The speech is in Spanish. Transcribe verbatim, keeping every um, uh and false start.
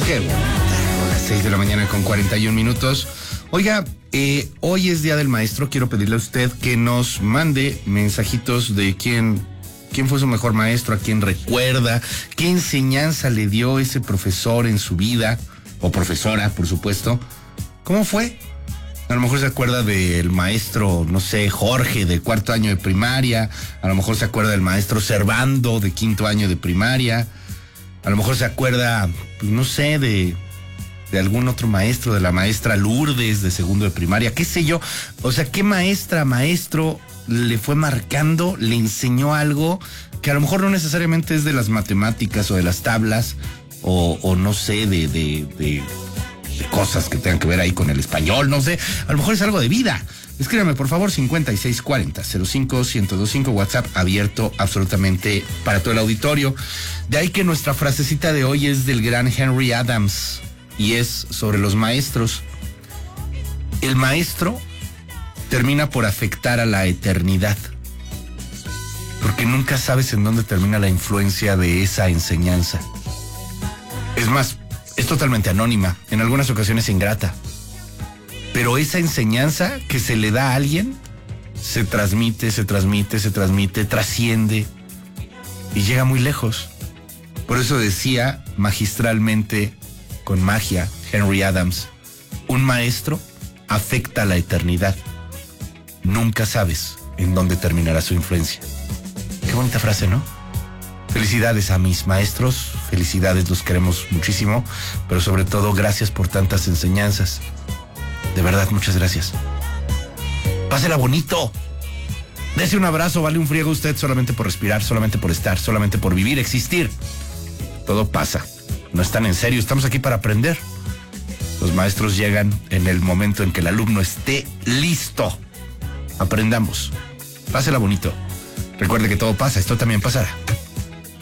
Qué bonita. Las seis de la mañana con cuarenta y un minutos. Oiga, eh, hoy es Día del Maestro. Quiero pedirle a usted que nos mande mensajitos de quién, quién fue su mejor maestro, a quién recuerda, qué enseñanza le dio ese profesor en su vida, o profesora, por supuesto. ¿Cómo fue? A lo mejor se acuerda del maestro, no sé, Jorge, de cuarto año de primaria. A lo mejor se acuerda del maestro Servando, de quinto año de primaria. A lo mejor se acuerda, pues, no sé, de, de algún otro maestro, de la maestra Lourdes, de segundo de primaria, qué sé yo. O sea, ¿qué maestra, maestro le fue marcando, le enseñó algo que a lo mejor no necesariamente es de las matemáticas o de las tablas, o, o no sé, de... de, de de cosas que tengan que ver ahí con el español, no sé, a lo mejor es algo de vida? Escríbame por favor, cincuenta y seis cuarenta, cero cinco, ciento veinticinco, WhatsApp abierto absolutamente para todo el auditorio. De ahí que nuestra frasecita de hoy es del gran Henry Adams y es sobre los maestros. El maestro termina por afectar a la eternidad, porque nunca sabes en dónde termina la influencia de esa enseñanza. Es más, es totalmente anónima, en algunas ocasiones ingrata. Pero esa enseñanza que se le da a alguien se transmite, se transmite, se transmite, trasciende y llega muy lejos. Por eso decía magistralmente, con magia, Henry Adams, un maestro afecta a la eternidad. Nunca sabes en dónde terminará su influencia. Qué bonita frase, ¿no? Felicidades a mis maestros, felicidades, los queremos muchísimo, pero sobre todo gracias por tantas enseñanzas. De verdad, muchas gracias. Pásela bonito. Dese un abrazo, vale un friego usted solamente por respirar, solamente por estar, solamente por vivir, existir. Todo pasa. No están en serio, estamos aquí para aprender. Los maestros llegan en el momento en que el alumno esté listo. Aprendamos. Pásela bonito. Recuerde que todo pasa, esto también pasará.